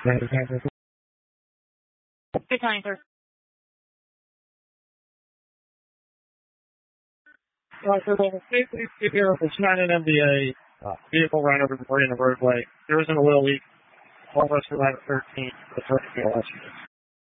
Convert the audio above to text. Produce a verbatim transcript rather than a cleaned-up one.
Good time, sir. Uh, so the safety here was not an M B A uh, vehicle ran over debris in the roadway. There isn't a little leak. All of us were at thirteen. The first